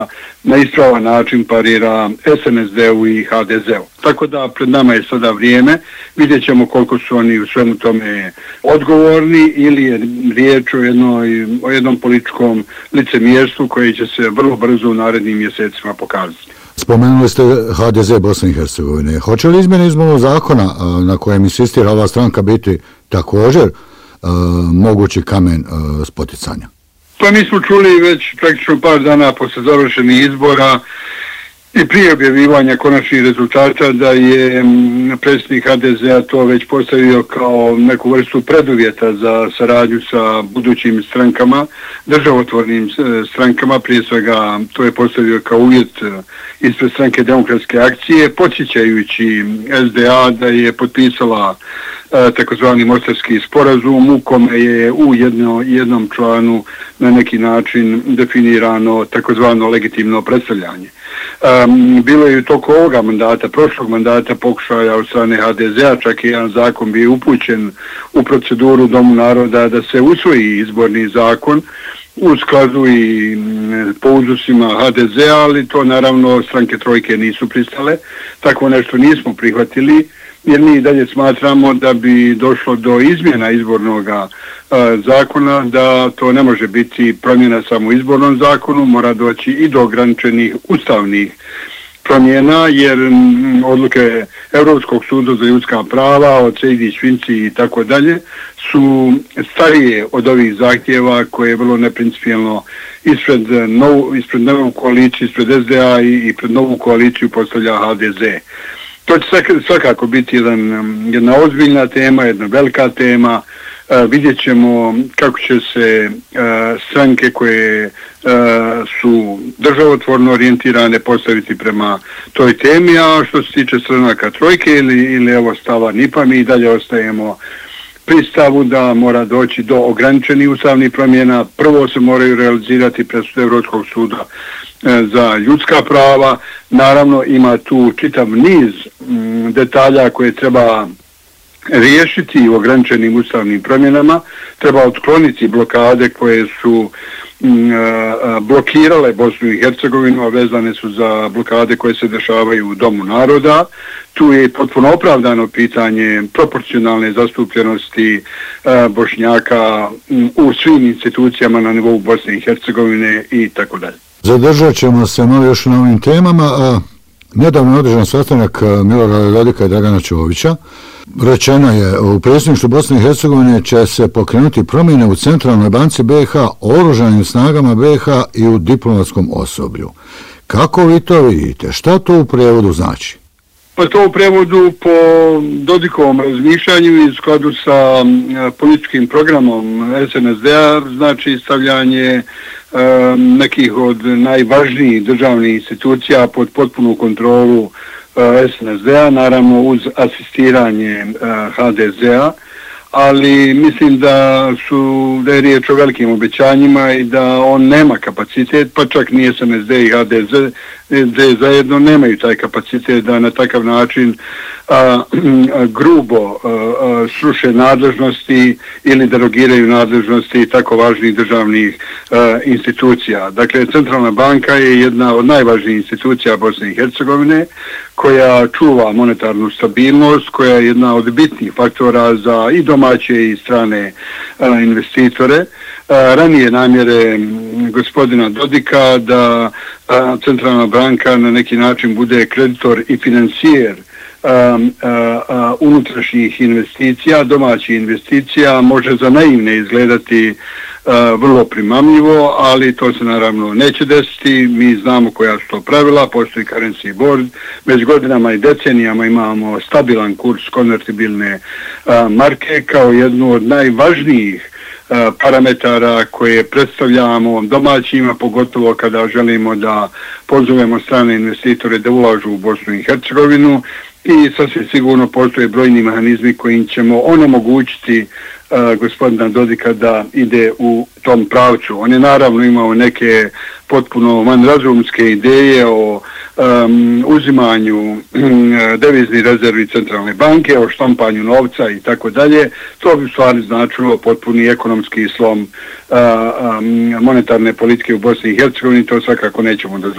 na ispravan način parira SNSD-u i HDZ-u. Tako da pred nama je sada vrijeme, vidjet ćemo koliko su oni u svemu tome odgovorni ili je riječ o jednom političkom licemjerstvu koje će se vrlo brzo u narednim mjesecima pokazati. Spomenuli ste HDZ Bosne i Hercegovine. Hoće li izmjene izbornog zakona na kojem insistira ova stranka biti također mogući kamen spoticanja? Pa mi smo čuli već praktično par dana posle završenih izbora i prije objavljivanja konačnih rezultata da je predsjednik HDZ-a to već postavio kao neku vrstu preduvjeta za saradnju sa budućim strankama, državotvornim strankama, prije svega to je postavio kao uvjet ispred stranke Demokratske akcije, podsjećajući SDA da je potpisala takozvani Mostarski sporazum u kome je u jednom članu na neki način definirano takozvano legitimno predstavljanje. Bilo je u toku ovoga mandata, prošlog mandata pokušaja od strane HDZ-a, čak i jedan zakon bio upućen u proceduru Domu naroda da se usvoji izborni zakon u skladu i po uzusima HDZ-a, ali to naravno stranke trojke nisu pristale, tako nešto nismo prihvatili, jer mi dalje smatramo da bi došlo do izmjena izbornog zakona, da to ne može biti promjena samo u izbornom zakonu, mora doći i do ograničenih ustavnih promjena, jer odluke Europskog suda za ljudska prava, od Sejdić, Finci i tako dalje, su starije od ovih zahtjeva koje je vrlo neprincipijelno ispred novu koaliciju, ispred SDA i pred novu koaliciju postavlja HDZ. To će svakako biti jedna ozbiljna tema, jedna velika tema. Vidjet ćemo kako će se stranke koje su državotvorno orijentirane postaviti prema toj temi, a što se tiče stranaka trojke ili evo stava NIP-a, mi dalje ostajemo pri stavu da mora doći do ograničenih ustavnih promjena. Prvo se moraju realizirati presude Europskog suda za ljudska prava. Naravno ima tu čitav niz detalja koje treba riješiti u ograničenim ustavnim promjenama. Treba otkloniti blokade koje su blokirale Bosnu i Hercegovinu, a vezane su za blokade koje se dešavaju u Domu naroda. Tu je potpuno opravdano pitanje proporcionalne zastupljenosti Bošnjaka u svim institucijama na nivou Bosne i Hercegovine i tako dalje. Zadržat ćemo se malo još na ovim temama. Nedavno je održan sastanak Milorada Dodika i Dragana Čovića. Rečeno je u predsjedništvu Bosne i Hercegovine će se pokrenuti promjene u Centralnoj banci BiH, oružanim snagama BiH i u diplomatskom osoblju. Kako vi to vidite? Šta to u prijevodu znači? Pa to u prijevodu po Dodikovom razmišljanju i u skladu sa političkim programom SNSD-a znači stavljanje nekih od najvažnijih državnih institucija pod potpunu kontrolu SNSD-a, naravno uz asistiranje HDZ-a, ali mislim da je riječ o velikim obećanjima i da on nema kapacitet, pa čak ni SNSD i HDZ zajedno nemaju taj kapacitet da na takav način grubo sruše nadležnosti ili derogiraju nadležnosti tako važnih državnih institucija. Dakle, Centralna banka je jedna od najvažnijih institucija Bosne i Hercegovine koja čuva monetarnu stabilnost, koja je jedna od bitnih faktora za i domaće i strane investitore. Ranije namjere gospodina Dodika da Centralna banka na neki način bude kreditor i financijer unutrašnjih investicija, domaćih investicija, može za naivne izgledati vrlo primamljivo, ali to se naravno neće desiti. Mi znamo koja su to pravila, postoji currency board, već godinama i decenijama imamo stabilan kurs konvertibilne marke kao jednu od najvažnijih parametara koje predstavljamo domaćima, pogotovo kada želimo da pozovemo strane investitore da ulažu u Bosnu i Hercegovinu, i sasvim sigurno postoje brojni mehanizmi kojim ćemo onemogućiti gospodina Dodika da ide u tom pravcu. On je naravno imao neke potpuno vanrazumske ideje o uzimanju deviznih rezervi Centralne banke, o štampanju novca i tako dalje. To bi u stvari značilo potpuni ekonomski slom monetarne politike u Bosni i Hercegovini, to svakako nećemo dozvoliti.